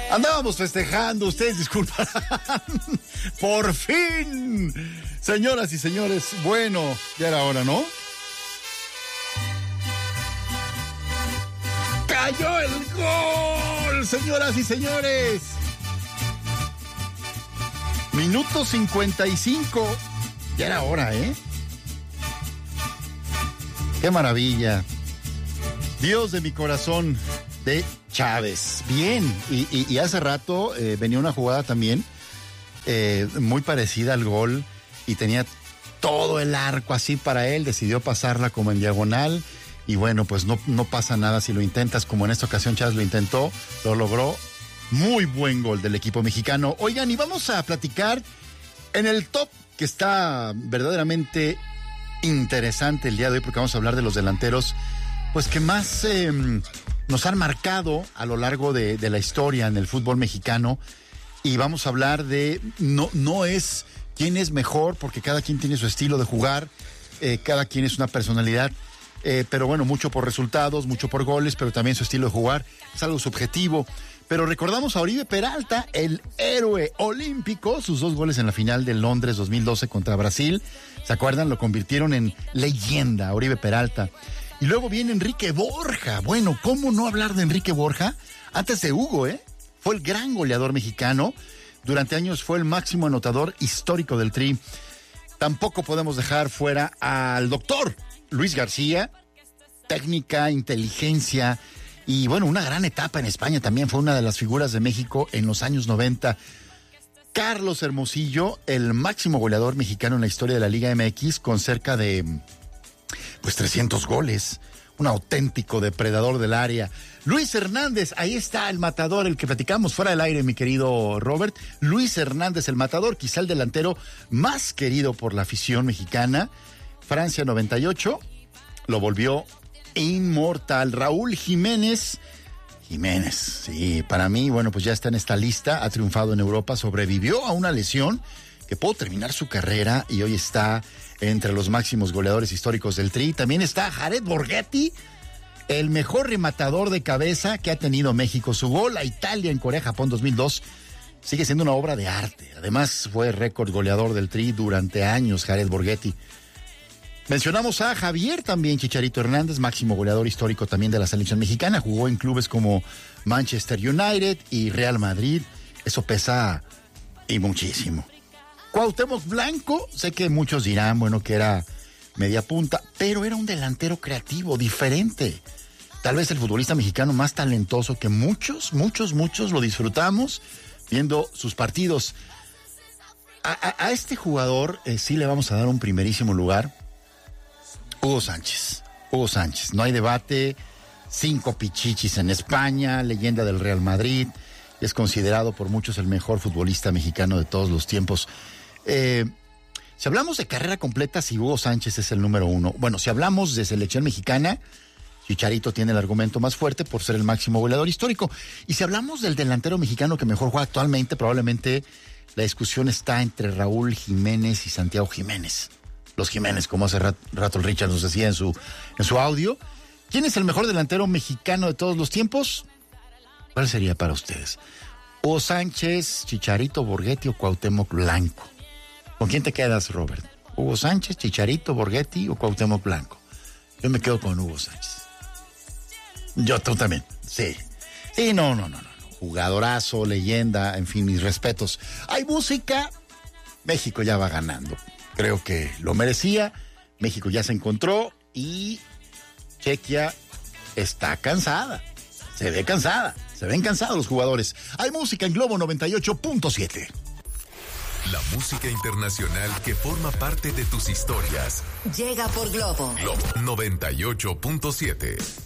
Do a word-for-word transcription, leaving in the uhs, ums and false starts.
Andábamos festejando, ustedes disculparán. Por fin. Señoras y señores, bueno, ya era hora, ¿no? ¡Cayó el gol! Señoras y señores. Minuto cincuenta y cinco. Ya era hora, ¿eh? ¡Qué maravilla! Dios de mi corazón, de Chávez. Bien, y, y, y hace rato eh, venía una jugada también eh, muy parecida al gol y tenía todo el arco así para él, decidió pasarla como en diagonal y bueno, pues no, no pasa nada si lo intentas, como en esta ocasión Chávez lo intentó, lo logró. Muy buen gol del equipo mexicano. Oigan, y vamos a platicar en el top que está verdaderamente interesante el día de hoy, porque vamos a hablar de los delanteros pues que más eh, nos han marcado a lo largo de, de la historia en el fútbol mexicano, y vamos a hablar de, no, no es quién es mejor, porque cada quien tiene su estilo de jugar, eh, cada quien es una personalidad, eh, pero bueno, mucho por resultados, mucho por goles, pero también su estilo de jugar es algo subjetivo. Pero recordamos a Oribe Peralta, el héroe olímpico, sus dos goles en la final de Londres dos mil doce contra Brasil, ¿se acuerdan? Lo convirtieron en leyenda, Oribe Peralta. Y luego viene Enrique Borja. Bueno, ¿cómo no hablar de Enrique Borja? Antes de Hugo, ¿eh? Fue el gran goleador mexicano. Durante años fue el máximo anotador histórico del Tri. Tampoco podemos dejar fuera al doctor Luis García. Técnica, inteligencia y, bueno, una gran etapa en España también. Fue una de las figuras de México en los años noventa. Carlos Hermosillo, el máximo goleador mexicano en la historia de la Liga M X, con cerca de pues trescientos goles, un auténtico depredador del área. Luis Hernández, ahí está el matador, el que platicamos fuera del aire, mi querido Robert. Luis Hernández, el matador, quizá el delantero más querido por la afición mexicana. Francia noventa y ocho, lo volvió inmortal. Raúl Jiménez, Jiménez, sí, para mí, bueno, pues ya está en esta lista, ha triunfado en Europa, sobrevivió a una lesión que pudo terminar su carrera y hoy está entre los máximos goleadores históricos del Tri. También está Jared Borghetti, el mejor rematador de cabeza que ha tenido México. Su gol a Italia en Corea-Japón dos mil dos sigue siendo una obra de arte. Además, fue récord goleador del Tri durante años, Jared Borghetti. Mencionamos a Javier también, Chicharito Hernández, máximo goleador histórico también de la selección mexicana. Jugó en clubes como Manchester United y Real Madrid. Eso pesa y muchísimo. Cuauhtémoc Blanco, sé que muchos dirán, bueno, que era media punta, pero era un delantero creativo, diferente. Tal vez el futbolista mexicano más talentoso que muchos, muchos, muchos lo disfrutamos viendo sus partidos. A, a, a este jugador eh, sí le vamos a dar un primerísimo lugar. Hugo Sánchez, Hugo Sánchez, no hay debate, cinco pichichis en España, leyenda del Real Madrid, es considerado por muchos el mejor futbolista mexicano de todos los tiempos. Eh, si hablamos de carrera completa, si Hugo Sánchez es el número uno. Bueno, si hablamos de selección mexicana, Chicharito tiene el argumento más fuerte por ser el máximo goleador histórico. Y si hablamos del delantero mexicano que mejor juega actualmente, probablemente la discusión está entre Raúl Jiménez y Santiago Jiménez. Los Jiménez, como hace rat, rato el Richard nos decía en su, en su audio. ¿Quién es el mejor delantero mexicano de todos los tiempos? ¿Cuál sería para ustedes? Hugo Sánchez, Chicharito, Borghetti o Cuauhtémoc Blanco. ¿Con quién te quedas, Robert? ¿Hugo Sánchez, Chicharito, Borghetti o Cuauhtémoc Blanco? Yo me quedo con Hugo Sánchez. Yo, tú también, sí. Sí, no, no, no, no. Jugadorazo, leyenda, en fin, mis respetos. Hay música, México ya va ganando. Creo que lo merecía, México ya se encontró y Chequia está cansada. Se ve cansada, se ven cansados los jugadores. Hay música en Globo noventa y ocho punto siete. La música internacional que forma parte de tus historias. Llega por Globo. Globo noventa y ocho punto siete.